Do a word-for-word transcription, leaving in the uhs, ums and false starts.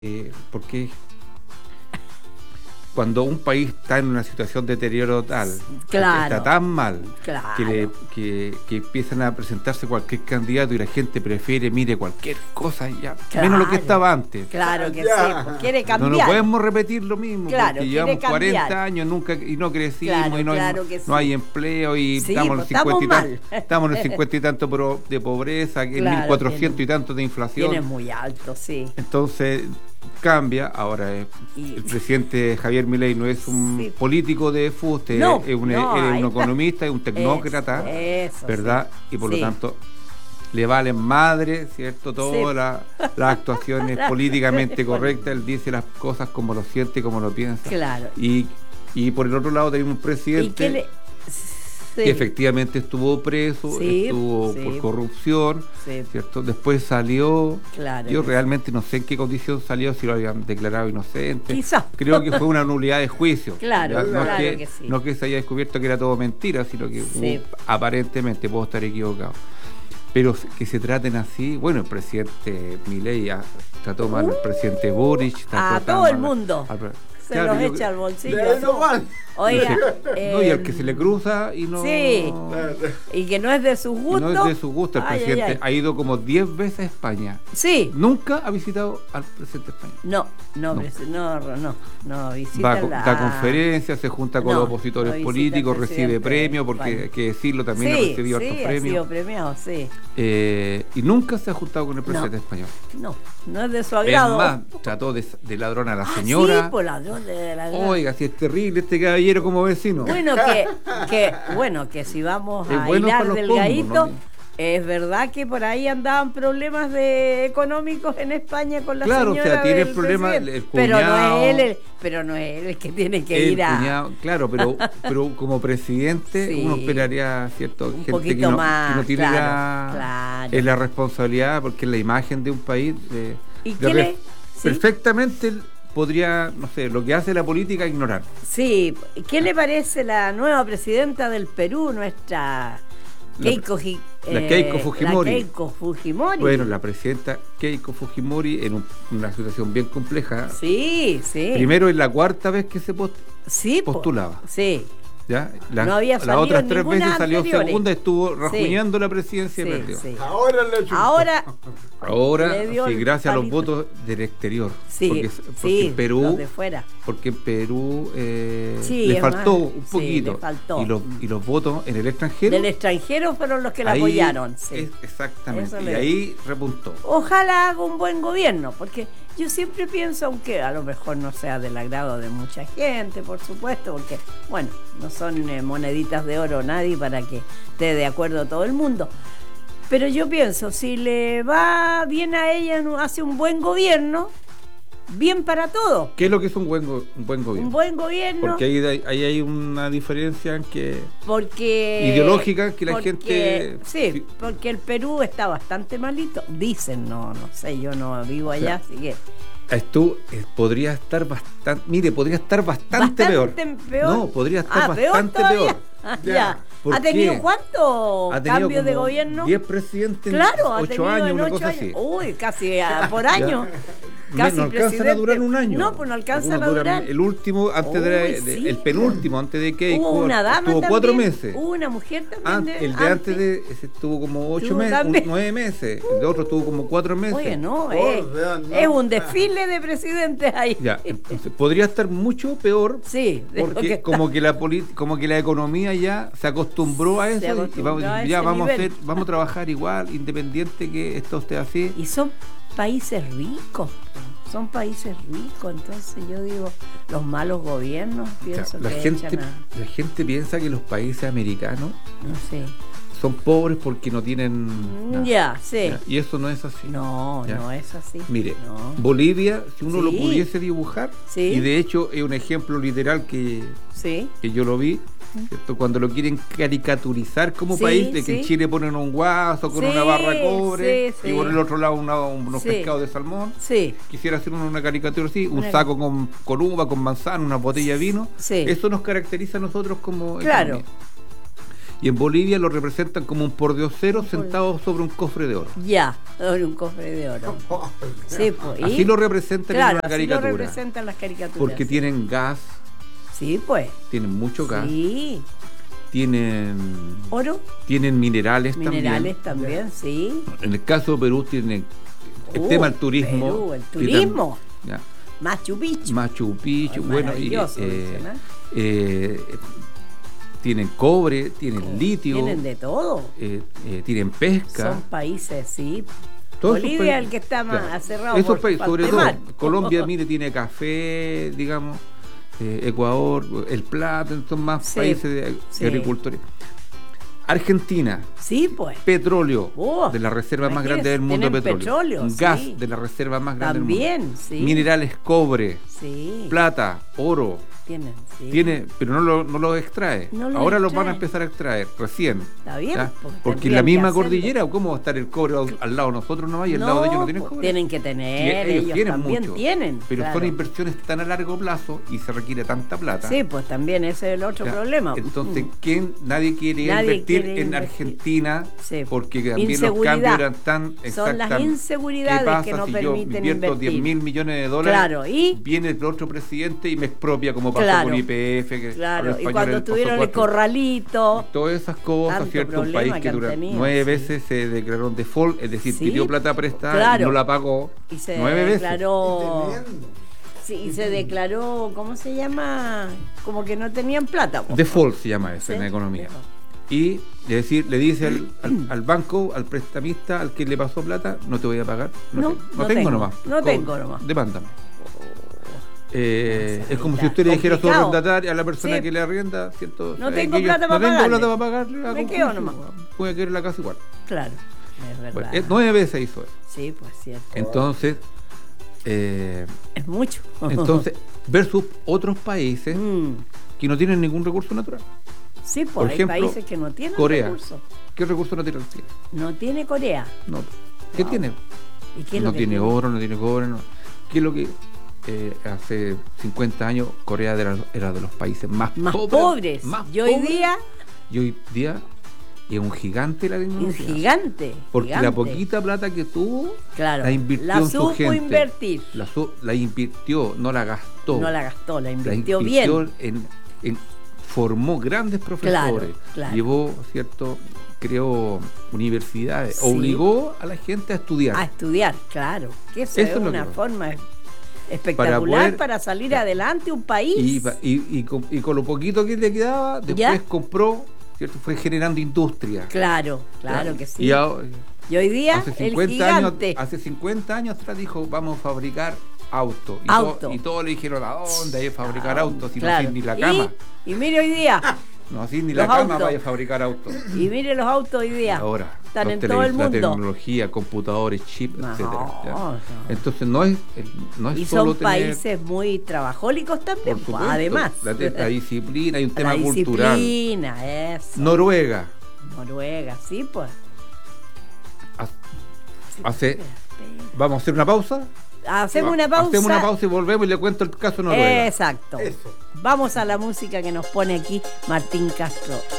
Eh, porque cuando un país está en una situación de deterioro tal, claro, está tan mal, claro. que, le, que, que empiezan a presentarse cualquier candidato y la gente prefiere, mire, cualquier cosa, ya Claro. menos lo que estaba antes. Claro que Ya. sí, pues quiere cambiar. No, no podemos repetir lo mismo, Claro, porque quiere llevamos cambiar. cuarenta años nunca y no crecimos, Claro, y no, claro hay, que sí. no hay empleo y Sí, estamos, pues en el cincuenta y estamos tan- mal. estamos en el cincuenta y tanto pro- de pobreza, en Claro, mil cuatrocientos tiene- y tanto de inflación. Tiene muy alto, sí. Entonces cambia, ahora es, Y- el presidente Javier Milei no es un Sí. político de fuste, No, es un, no, es ahí un está. economista, es un tecnócrata, Eso, eso, ¿verdad? sí. Y por Sí. lo tanto le valen madre, ¿cierto? Todas Sí. la- las actuaciones políticamente correctas, él dice las cosas como lo siente y como lo piensa. Claro. Y, y por el otro lado tenemos un ¿Y presidente qué le...? Sí. que efectivamente estuvo preso, Sí, estuvo sí. por corrupción, Sí. ¿cierto? Después salió, Claro yo que realmente no sé en qué condición salió, si lo habían declarado inocente. Quizá. Creo que fue una nulidad de juicio. Claro, ¿ya? No, claro es que, que sí. no que se haya descubierto que era todo mentira, sino que Sí. hubo- aparentemente puedo estar equivocado. Pero que se traten así, bueno, el presidente Milei ya trató mal al presidente Boric, trató A tan todo el mal mundo. al pre- Se Claro, los yo- echa al bolsillo. De ahí no van. Oiga, no, y al eh, que se le cruza y no, sí. y que no es de sus y gustos. no es de su gusto. El Ay, ay, presidente ay. ha ido como diez veces a España. Sí. Nunca ha visitado al presidente de España. No, no, No. presi- no, no, no, visita Va, a co- la... da conferencias, se junta con No, los opositores no visita políticos, al recibe presidente premios, de porque España. hay que decirlo, también sí, ha recibido sí, hartos ha premios. sido premiado, sí. Eh, y nunca se ha juntado con el presidente No. español. No, no es de su Es agrado. más, trató de, de ladrón a la Ah, señora. sí, por ladrón de la Oiga, si es terrible este caballero como vecino. Bueno, que, que, bueno, que si vamos Es a bueno para hilar los delgadito, pomos, ¿no? es verdad que por ahí andaban problemas de económicos en España con la Claro, o señora sea, tiene del el problema presidente. el pero no cuñado. es él el, pero no es él el que tiene que El ir a cuñado, claro, pero, pero como presidente Sí. uno esperaría, ¿cierto? Un Gente que poquito no, más, que no tiene claro, la, claro. es la responsabilidad, porque es la imagen de un país. De, ¿Y de qué re- le- sí? Perfectamente él podría, no sé, lo que hace la política ignorar. Sí, ¿qué le parece la nueva presidenta del Perú, nuestra La- Keiko, Ji- la Keiko Fujimori. La Keiko Fujimori. Bueno, la presidenta Keiko Fujimori en un- una situación bien compleja. Sí, sí. Primero es la cuarta vez que se post- sí, po- postulaba. Sí. ¿ya? La- No había las salido otras en tres ninguna veces salió anteriores. segunda, estuvo rajuñando la presidencia y Sí, perdió. sí. Ahora le chupo. Ahora, Ahora, Le dio sí, el gracias a los palito. votos del exterior. sí, porque, porque sí, en Perú, los de fuera. porque en Perú eh, Sí, le es faltó más, un sí, poquito. le faltó. Y, los, y los votos en el extranjero. Del extranjero fueron los que la ahí apoyaron. Sí. es- exactamente. Eso Y le- ahí repuntó. Ojalá haga un buen gobierno, porque yo siempre pienso, aunque a lo mejor no sea del agrado de mucha gente, por supuesto, porque, bueno, no son eh, moneditas de oro nadie para que esté de acuerdo todo el mundo. Pero yo pienso, si le va bien a ella, no- hace un buen gobierno, bien para todos. ¿Qué es lo que es un buen, go- un buen gobierno? Un buen gobierno. Porque ahí, ahí hay una diferencia en que Porque ideológica que la porque- gente- sí, sí. porque el Perú está bastante malito, dicen, no no sé, yo no vivo allá, así que esto eh, podría estar bastante, mire, podría estar bastante, peor. peor. No, podría estar Ah, peor bastante todavía. peor. Ah, Ya. ya. ¿Por ¿Ha tenido qué? cuántos Ha tenido cambios de como gobierno? diez presidentes Claro, ha en ocho tenido años, en una ocho cosa años. así. Uy, casi ah, por año. No, Casi no alcanzan a presidente. durar un año. No, pues no alcanzan Algunos a duran- durar. El último, antes de, la- Uy, de- sí. el penúltimo, antes de Keiko, Hubo una dama estuvo también. cuatro meses. Hubo una mujer también. Ah, de- el de antes de ese estuvo como ocho Estuvo meses, también. nueve meses. El de otro estuvo como cuatro meses. Oye, no, Por eh, Dios, no. es un desfile de presidentes ahí. Ya, entonces podría estar mucho peor. Sí, de lo que Porque está. como que la polit- como que la economía ya se acostumbró a Se eso y acostumbró vamos, a ya ese vamos a nivel. hacer, vamos a trabajar igual, independiente que esto esté así. Y son países ricos, son países ricos, entonces yo digo, los malos gobiernos, O sea, pienso la que gente, echan a, la gente piensa que los países americanos no sé, son pobres porque no tienen nada. ya, sí, Ya, y eso no es así. no, Ya. no es así. Mire, No. Bolivia, si uno lo Sí. pudiese dibujar, Sí. y de hecho es un ejemplo literal que, Sí, que yo lo vi, ¿cierto? Cuando lo quieren caricaturizar como Sí, país, de que sí. en Chile ponen un guaso con Sí, una barra de cobre sí, sí. y por el otro lado una- unos Sí. pescados de salmón. sí, Quisiera hacer una, una caricatura así, un Una- saco con, con uva, con manzana, una botella de vino. Sí. Eso nos caracteriza a nosotros como Claro. economía. Y en Bolivia lo representan como un pordiosero sentado sobre un cofre de oro. Ya, sobre un cofre de oro. Sí, pues. ¿Y? Así lo representan claro, en una caricatura. Así lo representan las caricaturas. Porque sí. tienen gas. Sí, pues. Tienen mucho gas. Sí. Tienen oro. Tienen minerales, minerales también. también, sí. En el caso de Perú tienen el Uh, tema del turismo. Perú, el turismo. Ya. Machu Picchu. Machu Picchu, Ay, bueno, y, maravilloso, eh, dicen, ¿eh? eh, tienen cobre, tienen Oh, litio, tienen de todo. eh, eh, tienen pesca. Son países, sí. Todos esos Bolivia es países- el que está más claro. cerrado Esos por países, falta sobre de todo, mar. Colombia, mire, tiene café, digamos, eh, Ecuador, el plátano, son más Sí, países de, de sí. agricultores. Argentina, Sí, pues. petróleo, Oh, de la reserva más imagínese, grande del mundo de tienen petróleo. petróleo, Gas, sí. de la reserva más grande del mundo. También, sí. Minerales, cobre, Sí. plata, oro. Tienen, sí. Tiene, pero no lo, no lo extrae. No lo Ahora los van a extrae. empezar a extraer, recién. Está bien, ¿ya? porque Porque en tendrían la que misma hacerlo. cordillera, ¿cómo va a estar el cobre al, al lado de nosotros nomás y al No, lado de ellos no tienen pues, cobre? tienen que tener, Y ellos también tienen, Pero claro. son inversiones tan a largo plazo y se requiere tanta plata. Sí, pues también ese es el otro ¿ya? problema. Entonces, Mm. ¿quién? Nadie quiere Nadie invertir quiere en invertir. Argentina Sí. porque también los Inseguridad. cambios eran tan Son las exactamente. inseguridades ¿Qué pasa que no si yo permiten invierto invertir? diez mil millones de dólares? Claro, ¿y? Viene el otro presidente y me expropia como pasó Claro. con Y P F. Que a Claro, los y españoles cuando les pasó tuvieron el cuatro- corralito. Todas esas cosas, Tanto ¿cierto? Un problema país que que han durante tenido, nueve sí. veces se declaró en default, es decir, Sí, pidió plata prestada claro. y no la pagó. Y se nueve veces. declaró. Tremendo. Sí, y se declaró, ¿cómo se llama? Como que no tenían plata. po. Default se llama eso Sí, en la economía. default. Y es decir, le dice al, al- al banco, al prestamista, al que le pasó plata, no te voy a pagar. No, No, te- no no tengo, tengo, nomás. no tengo nomás. Demándame. Eh, Sí, es como está si usted le dijera a su complicado. arrendataria, a la persona Sí. que le arrienda, ¿cierto? No ¿Sabe tengo que yo plata no para tengo pagarle. plata para pagarle, hago Me un quedo juicio, nomás. voy a querer la casa igual. Claro, es verdad. Bueno, es- nueve veces hizo eso. Sí, pues cierto. Entonces, eh, Es mucho. entonces versus otros países Mm, que no tienen ningún recurso natural. sí, pues Por hay ejemplo, países que no tienen Corea. recursos. ¿Qué recurso natural tiene? No tiene Corea. No. ¿Qué Wow. tiene? ¿Y qué es No lo que tiene oro, no tiene cobre. No. ¿Qué es lo que eh, hace cincuenta años Corea era, era de los países más, Más pobres? pobres. más y hoy pobres, día, y hoy día es un gigante la un tecnología. gigante. Porque gigante. la poquita plata que tuvo, Claro, la invirtió la en su supo gente. invertir. La, su- la invirtió, no la gastó. No la gastó, la La invirtió, invirtió bien. En, en- formó grandes profesores, claro. llevó, ¿cierto? Creó universidades, Sí. obligó a la gente a estudiar. A estudiar, claro. Que eso, Eso es es lo una que- forma espectacular para, poder- salir claro. adelante un país. Y, pa- y, y con, y con lo poquito que le quedaba, después ¿Ya? compró, ¿cierto? Fue generando industria. Claro, claro ¿ya? que sí. Y ahora- Y hoy día hace el cincuenta años, gigante. hace cincuenta años atrás dijo, vamos a fabricar autos. Y, Auto. to- y todos le dijeron, ¿a dónde hay que fabricar Ah, autos? Si claro. no hacen ni la cama. Y, y mire hoy día. No hacen ni Los la cama autos. vaya a fabricar autos. Y mire los autos hoy día. Ahora, Están los en tele- todo el la mundo. tecnología, computadores, chips, No, etcétera. ¿ya? no. Entonces no es, el- no es Y solo son tener, países muy trabajólicos también, por pues, supuesto, además. la, te- la disciplina, hay un tema La cultural. disciplina, eso. Noruega Noruega, sí, pues. ha- Sí, hace, espera, espera. vamos a hacer una pausa. Hacemos una pausa. Hacemos una pausa y volvemos y le cuento el caso de Noruega. Exacto. Eso. Vamos a la música que nos pone aquí Martín Castro.